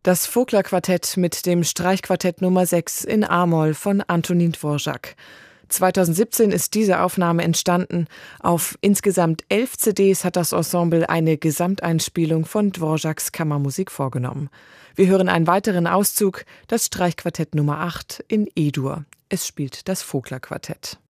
Das Vogler-Quartett mit dem Streichquartett Nummer 6 in A-Moll von Antonín Dvořák. 2017 ist diese Aufnahme entstanden. Auf insgesamt 11 CDs hat das Ensemble eine Gesamteinspielung von Dvořáks Kammermusik vorgenommen. Wir hören einen weiteren Auszug, das Streichquartett Nummer 8 in E-Dur. Es spielt das Vogler-Quartett.